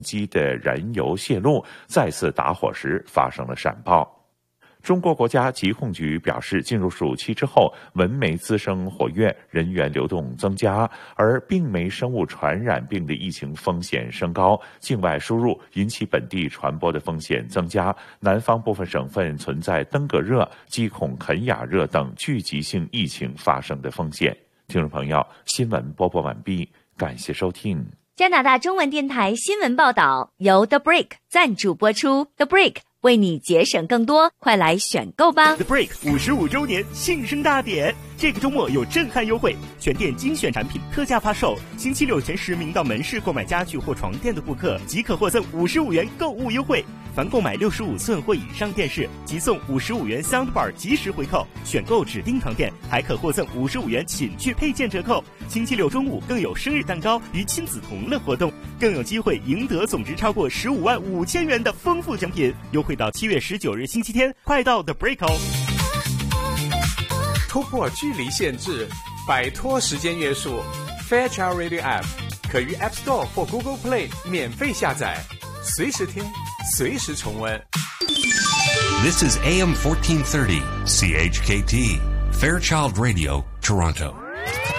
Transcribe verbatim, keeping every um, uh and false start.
机的燃油泄漏，再次打火时发生了闪爆。中国国家疾控局表示，进入暑期之后，蚊媒滋生活跃，人员流动增加，而病媒生物传染病的疫情风险升高，境外输入引起本地传播的风险增加。南方部分省份存在登革热、鸡孔肯雅热等聚集性疫情发生的风险。听众朋友，新闻播报完毕，感谢收听。 加拿大中文电台新闻报道由 The Break 赞助播出。 The Break 为你节省更多，快来选购吧。 The Break 五十五周年庆生大典，这个周末有震撼优惠，全店精选产品特价发售。星期六前十名到门市购买家具或床垫的顾客，即可获赠五十五元购物优惠。凡购买六十五寸或以上电视，即送五十五元 Soundbar 即时回扣。选购指定床垫，还可获赠五十五元寝具配件折扣。星期六中午更有生日蛋糕与亲子同乐活动，更有机会赢得总值超过十五万五千元的丰富奖品。优惠到七月十九日星期天，快到 The Break 哦！ 突破距离限制，摆脱时间约束 ，Fairchild Radio App 可于 App Store 或 Google Play 免费下载，随时听，随时重温。 This is A M fourteen thirty C H K T Fairchild Radio Toronto.